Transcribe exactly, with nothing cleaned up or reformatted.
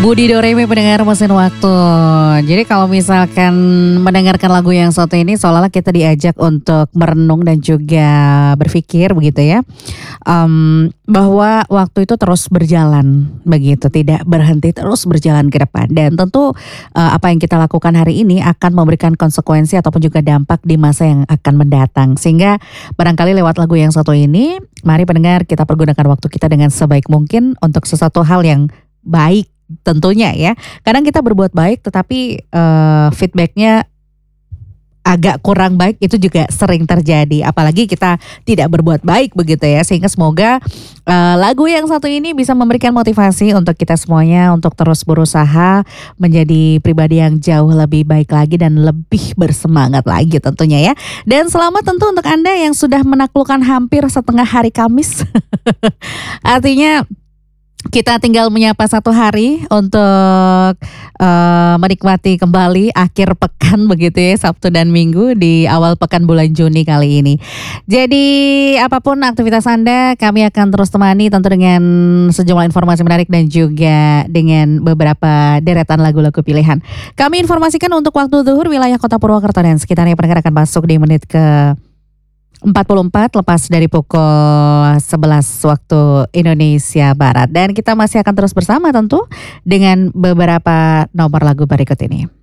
Budi Doremi pendengar mesin waktu. Jadi kalau misalkan mendengarkan lagu yang satu ini seolah-olah kita diajak untuk merenung dan juga berpikir begitu ya. Um, bahwa waktu itu terus berjalan begitu, tidak berhenti, terus berjalan ke depan. Dan tentu uh, apa yang kita lakukan hari ini akan memberikan konsekuensi ataupun juga dampak di masa yang akan mendatang. Sehingga barangkali lewat lagu yang satu ini, mari pendengar kita pergunakan waktu kita dengan sebaik mungkin untuk sesuatu hal yang baik. Tentunya ya, kadang kita berbuat baik tetapi uh, feedbacknya agak kurang baik, itu juga sering terjadi. Apalagi kita tidak berbuat baik begitu ya. Sehingga semoga uh, lagu yang satu ini bisa memberikan motivasi untuk kita semuanya untuk terus berusaha menjadi pribadi yang jauh lebih baik lagi dan lebih bersemangat lagi tentunya ya. Dan selamat tentu untuk Anda yang sudah menaklukkan hampir setengah hari Kamis. Artinya kita tinggal menyapa satu hari untuk uh, menikmati kembali akhir pekan begitu ya, Sabtu dan Minggu di awal pekan bulan Juni kali ini. Jadi apapun aktivitas Anda, kami akan terus temani tentu dengan sejumlah informasi menarik dan juga dengan beberapa deretan lagu-lagu pilihan. Kami informasikan untuk waktu zuhur wilayah Kota Purwokerto dan sekitarnya pendengar akan masuk di menit ke empat puluh empat lepas dari pukul sebelas waktu Indonesia Barat. Dan kita masih akan terus bersama tentu dengan beberapa nomor lagu berikut ini.